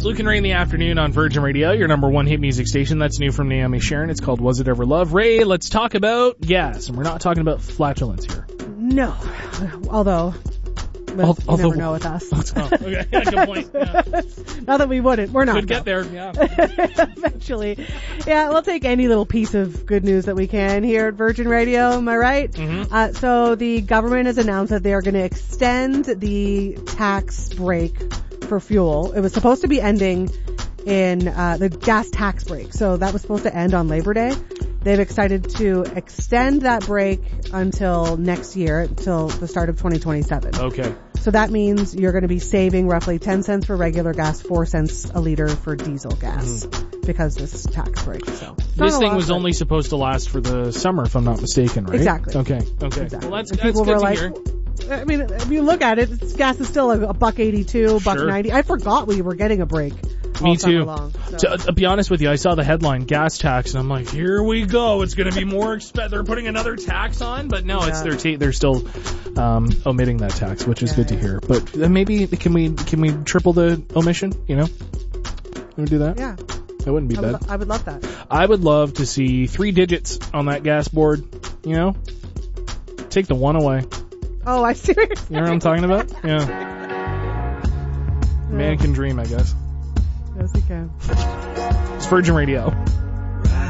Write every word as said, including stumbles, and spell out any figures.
It's Luke and Ray in the afternoon on Virgin Radio, your number one hit music station. That's new from Naomi Sharon. It's called Was It Ever Love? Ray, let's talk about gas. And we're not talking about flatulence here. No. Although, Al- you although, never know with us. Oh, okay. Yeah, good point. Yeah. Not that we wouldn't. We're not. Could get there, yeah. Eventually. Yeah, we'll take any little piece of good news that we can here at Virgin Radio. Am I right? Mm-hmm. Uh, so the government has announced that they are going to extend the tax break for fuel. It was supposed to be ending in uh, the gas tax break. So that was supposed to end on Labor Day. They've decided to extend that break until next year, until the start of twenty twenty-seven. Okay. So that means you're going to be saving roughly ten cents for regular gas, four cents a liter for diesel gas mm. because this tax break. So this thing was only supposed to last for the summer, if I'm not mistaken, right? Exactly. Okay. Okay. Exactly. Well, that's, and that's people good were to like, hear. I mean, if you look at it, it's, gas is still a, a buck eighty-two, buck Sure. ninety. I forgot we were getting a break. Me too. Long, so. To uh, be honest with you, I saw the headline, gas tax, and I'm like, here we go. It's going to be more expensive. They're putting another tax on, but no, yeah. it's they're ta- they're still um, omitting that tax, which is yeah, good to yeah. hear. But uh, maybe can we can we triple the omission? You know, can we do that? Yeah, that wouldn't be I bad. would, I would love that. I would love to see three digits on that gas board. You know, take the one away. Oh, I see. What you're You know what I'm talking about? Yeah. Man can dream, I guess. Yes, he can. It's Virgin Radio.